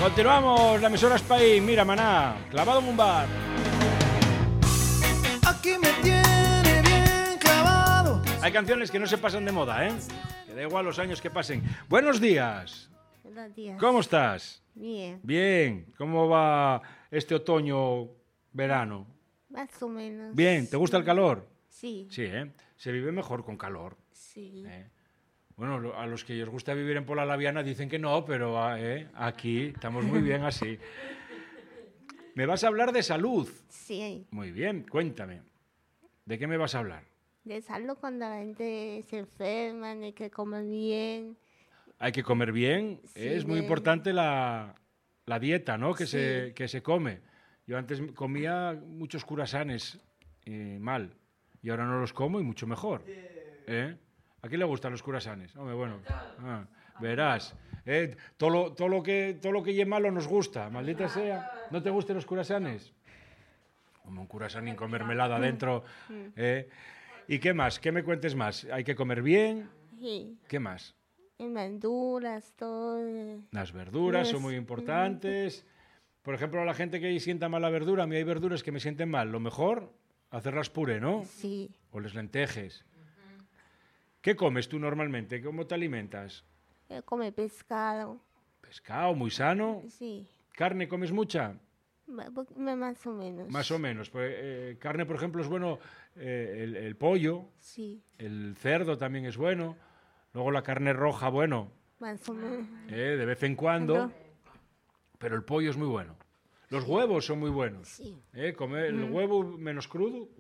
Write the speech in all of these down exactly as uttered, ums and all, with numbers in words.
Continuamos, la emisora Spain. Mira, maná, clavado en un bar. Aquí me tiene bien clavado. Hay canciones que no se pasan de moda, ¿eh? Que da igual los años que pasen. Buenos días. Buenos días. ¿Cómo estás? Bien, Bien. ¿Cómo va este otoño, verano? más o menos. Bien. ¿Te gusta el calor? Sí, Sí, ¿eh? Se vive mejor con calor. sí. ¿eh? Bueno, lo- a los que os gusta vivir en Pola Laviana dicen que no, pero ah, ¿eh? aquí estamos muy bien así. ¿Me vas a hablar de salud? Sí, Muy bien, cuéntame. ¿De qué me vas a hablar? de salud cuando la gente se enferma, hay que comer bien. Hay que comer bien. Sí, es muy de- importante la, la dieta, ¿no? Que, Sí. se, que se come. Yo antes comía muchos curasanes eh, mal y ahora no los como y mucho mejor. ¿Eh? ¿A quién le gustan los curasanes? Hombre, bueno, ah, verás. ¿eh? Todo, lo, todo, lo que, todo lo que lleve malo nos gusta, maldita sea. ¿No te gustan los curasanes? Como un curasán con mermelada adentro. ¿eh? ¿Y qué más? ¿Qué me cuentes más? Hay que comer bien. Sí, ¿Qué más? y verduras, todo. eh, Las verduras son Yes. muy importantes. Por ejemplo, a la gente que sienta mal la verdura, a mí hay verduras que me sienten mal. Lo mejor, hacerlas puré, ¿no? Sí, O las lentejes. ¿Qué comes tú normalmente? ¿Cómo te alimentas? eh, come pescado. Pescado, muy sano. Sí, ¿Carne comes mucha? ma- po- ma- más o menos. Más o menos. Pues, eh, carne, por ejemplo, es bueno eh, el, el pollo, Sí, el cerdo también es bueno. Luego la carne roja, bueno, más o menos. eh, de vez en cuando. Ajá. Pero el pollo es muy bueno. Los huevos son muy buenos. Sí, ¿eh? Comer el huevo menos crudo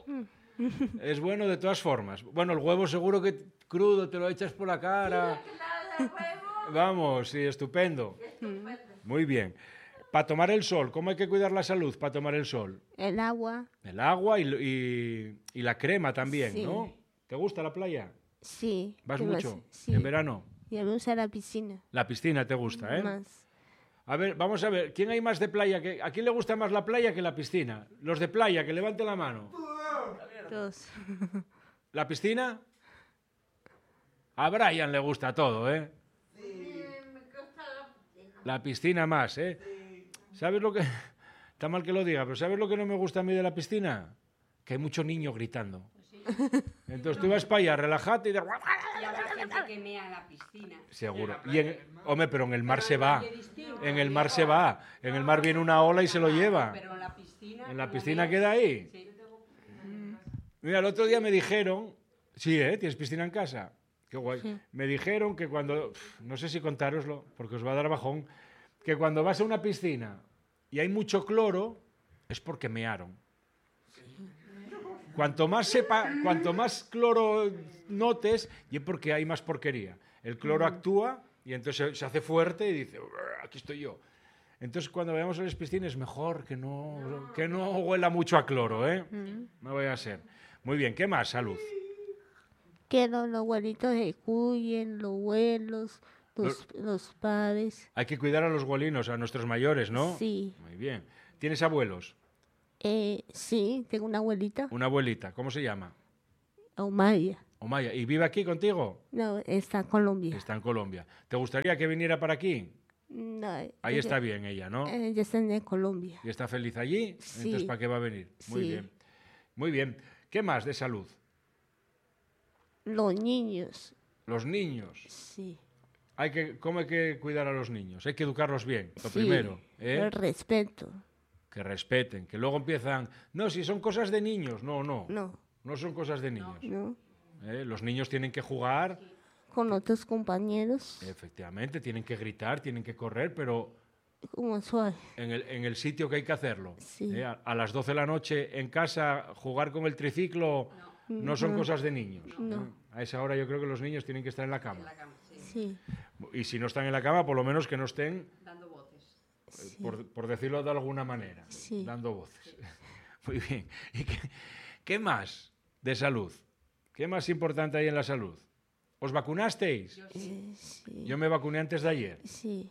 es bueno de todas formas. Bueno, el huevo seguro que crudo te lo echas por la cara. Vamos, sí, estupendo. Muy bien. Para tomar el sol, ¿cómo hay que cuidar la salud para tomar el sol? el agua. El agua y, y- y la crema también, Sí. ¿no? ¿Te gusta la playa? Sí. ¿Vas y más- mucho? Sí, ¿En verano? y a mí me gusta la piscina. La piscina te gusta, ¿eh? Más. A ver, vamos a ver, ¿quién hay más de playa? Que, ¿a quién le gusta más la playa que la piscina? Los de playa, que levanten la mano. Dos. ¿La piscina? A Brian le gusta todo, ¿eh? La piscina más, ¿eh? ¿Sabes lo que...? Está mal que lo diga, pero ¿sabes lo que no me gusta a mí de la piscina? Que hay mucho niño gritando. Entonces tú vas para allá, relájate y... de- Y habrá gente que mea en la piscina. Seguro. Y en... Hombre, pero en el mar se va. En el mar se va. En el mar viene una ola y se lo lleva. Pero en la piscina... En la como piscina meas- queda ahí. Sí. Mira, el otro día me dijeron... Sí, ¿eh? ¿Tienes piscina en casa? Qué guay. Sí. Me dijeron que cuando... pf, No sé si contároslo, porque os va a dar bajón. Que cuando vas a una piscina y hay mucho cloro, es porque mearon. Cuanto más sepa, cuanto más cloro notes, y es porque hay más porquería. El cloro actúa y entonces se, se hace fuerte y dice, "Uah, aquí estoy yo". Entonces cuando vayamos a las piscinas es mejor que no, que no huela mucho a cloro, ¿eh? No vaya a ser. Muy bien, ¿qué más? Salud. Que los, los abuelitos se cuiden, los abuelos, los, los padres. Hay que cuidar a los golinos, a nuestros mayores, ¿no? Sí. Muy bien. ¿Tienes abuelos? Eh, sí, tengo una abuelita, Una abuelita, ¿cómo se llama? Omaya. Omaya. ¿Y vive aquí contigo? No, está en Colombia. Está en Colombia. ¿Te gustaría que viniera para aquí? No, Ahí ella- está bien ella, ¿no? Ella está en Colombia. ¿Y está feliz allí? Sí. Entonces, ¿para qué va a venir? Muy Sí. bien. Muy bien. ¿Qué más de salud? Los niños, Los niños. sí. Hay que, ¿Cómo hay que cuidar a los niños? Hay que educarlos bien, lo Sí, primero. ¿eh? el respeto. Que respeten, que luego empiezan... No, si son cosas de niños. No, no. No, No son cosas de niños. no. ¿eh? Los niños tienen que jugar, Con otros compañeros, efectivamente, tienen que gritar, tienen que correr, pero como suave. en el, en el sitio que hay que hacerlo. Sí. ¿eh? A, a las doce de la noche en casa, jugar con el triciclo no, son cosas de niños. No. ¿eh? A esa hora yo creo que los niños tienen que estar en la cama. En la cama, sí. Sí, Y si no están en la cama, por lo menos que no estén, Dando voces. sí. por, por decirlo de alguna manera, Sí. dando voces. Muy bien. ¿Y qué, qué más de salud? ¿Qué más importante hay en la salud? ¿Os vacunasteis? Eh, sí, Yo me vacuné antes de ayer. sí.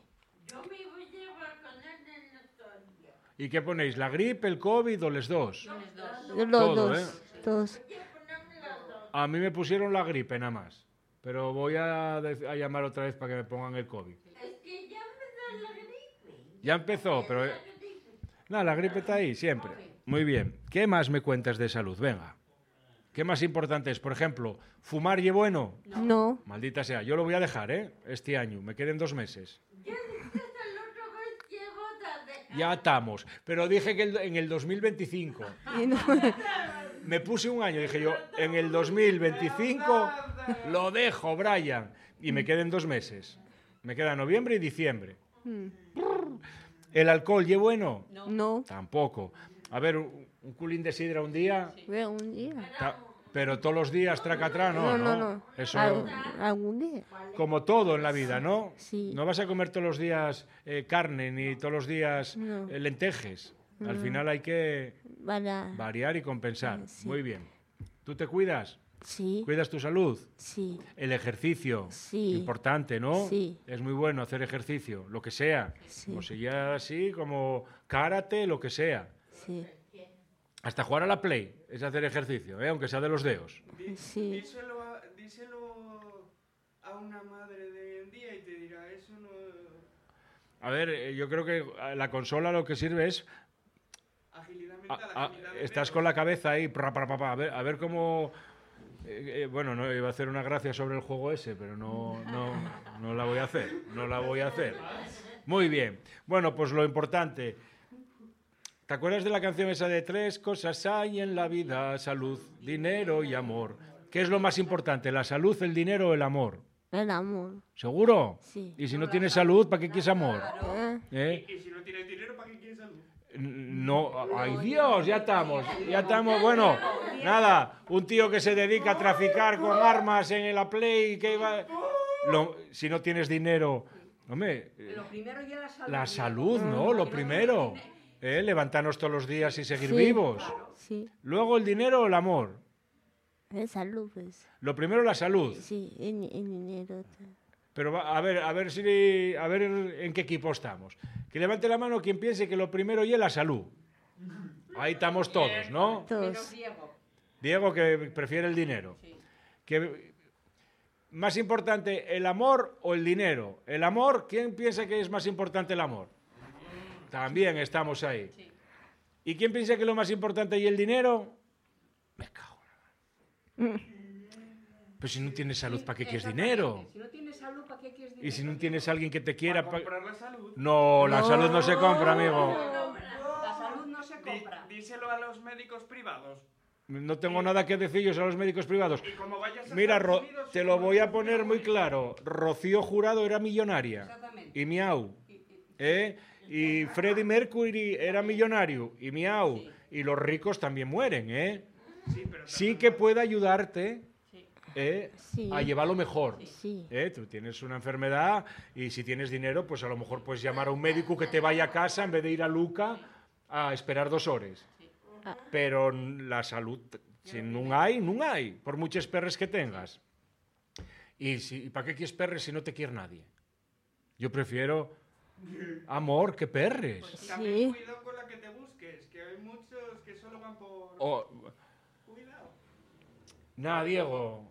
¿Y qué ponéis? ¿La gripe, el COVID o los dos? Los Todo, dos, ¿eh? todos. A mí me pusieron la gripe nada más. Pero voy a, de- a llamar otra vez para que me pongan el COVID. Es que ya me da la gripe. Ya empezó, pero... No, la gripe está ahí, siempre. Muy bien. ¿Qué más me cuentas de salud? Venga. ¿Qué más importante es? Por ejemplo, ¿fumar y bueno? No. Maldita sea. Yo lo voy a dejar, ¿eh? Este año. Me queden dos meses. Ya estamos. Pero dije que el- en el dos mil veinticinco. Y no- Me puse un año. Dije yo, en el dos mil veinticinco lo dejo, Brian. Y me queden dos meses. Me queda noviembre y diciembre. ¿El alcohol y bueno? No. Tampoco. A ver, un, un culín de sidra un día... Ve un día. ta- Pero todos los días, traca atrás, no, No, no, no. Eso, Al- algún día. como todo en la vida, ¿no? Sí. No vas a comer todos los días eh, carne, ni todos los días No. eh, lentejes. Al final hay que Para... variar y compensar. Sí. Muy bien. ¿Tú te cuidas? Sí. ¿Cuidas tu salud? Sí. El ejercicio. Sí. Importante, ¿no? Sí. Es muy bueno hacer ejercicio, lo que sea. Sí. Como sea así, como karate, lo que sea. Sí. Hasta jugar a la play es hacer ejercicio, ¿eh? Aunque sea de los dedos. Di- Sí. Díselo, a, díselo a una madre de hoy en día y te dirá, eso no... A ver, eh, yo creo que la consola lo que sirve es... Agilidad a- mental, a- agilidad de estás dedos. con la cabeza ahí, pra, pra, pra, pra, a, ver, a ver cómo... eh, eh, bueno, no iba a hacer una gracia sobre el juego ese, pero no, no, no la voy a hacer, no la voy a hacer. Muy bien. Bueno, pues lo importante... ¿Te acuerdas de la canción esa de tres cosas hay en la vida? Salud, dinero y amor. ¿Qué es lo más importante, la salud, el dinero o el amor? El amor. ¿Seguro? Sí. Y si no tienes salud, ¿para qué quieres amor? ¿Eh? ¿Eh? Y si no tienes dinero, ¿para qué quieres salud? No, ay Dios, ya estamos, ya estamos, bueno, nada, un tío que se dedica a traficar con armas en la Play, que va... Lo- si no tienes dinero, hombre, eh, Lo primero ya la salud. la salud, ¿no? Lo primero, ¿eh? Levantarnos todos los días y seguir Sí. vivos. Sí. Luego el dinero o el amor. Es salud, pues. Lo primero la salud. Sí, el, el dinero. Pero va- a ver, a ver si, a ver en qué equipo estamos. Que levante la mano quien piense que lo primero y es la salud. Ahí estamos todos, ¿no? Menos Todos. Diego. Diego que prefiere el dinero. Sí. Que, ¿más importante el amor o el dinero? El amor, ¿quién piensa que es más importante el amor? También estamos ahí. Sí. ¿Y quién piensa que lo más importante y el dinero? Me cago. Pero si no tienes salud, ¿para qué quieres dinero? Si no tienes salud, ¿para qué quieres dinero? Y si no tienes alguien que te quiera... Para pa- comprar la salud. No, la salud no se compra, amigo. La salud no se Di- compra. díselo a los médicos privados. No tengo nada que decir yo a los médicos privados. Y como vayas a Mira, Estados Ro- Unidos, te lo como voy a vas poner muy claro. Rocío Jurado era millonaria. Exactamente. Y miau. Y- y- ¿Eh? Y Freddie Mercury era millonario. Y miau. Y los ricos también mueren, ¿eh? Sí, pero Sí que puede ayudarte, Sí. ¿eh? Sí. A llevarlo mejor. Sí. ¿Eh? Tú tienes una enfermedad y si tienes dinero, pues a lo mejor puedes llamar a un médico que te vaya a casa en vez de ir a Luca a esperar dos horas. Pero la salud, si no hay, no hay, por muchos perres que tengas. ¿Y, si, ¿y para qué quieres perres si no te quiere nadie? Yo prefiero amor que perres. también Sí. cuidado con la que te busques, que hay muchos que solo van por... O- Cuidado. Nada, Diego.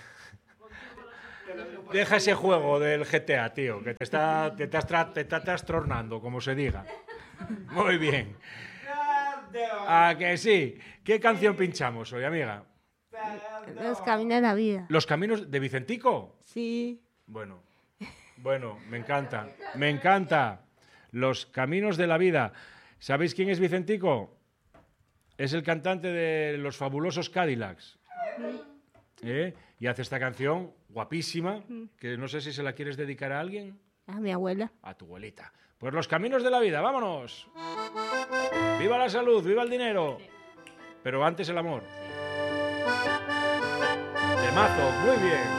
Deja ese juego del G T A, tío, que te está, te estás, tra- te está trastornando, como se diga. Muy bien. ¿A que sí? ¿Qué canción pinchamos hoy, amiga? Los caminos de la vida. ¿Los caminos de Vicentico? Sí. Bueno, bueno, me encanta, me encanta. Los caminos de la vida. ¿Sabéis quién es Vicentico? Es el cantante de los fabulosos Cadillacs. ¿Eh? Y hace esta canción guapísima, que no sé si se la quieres dedicar a alguien. A mi abuela. A tu abuelita. Pues los caminos de la vida, vámonos. Viva la salud, viva el dinero. Pero antes el amor. Temazo, muy bien.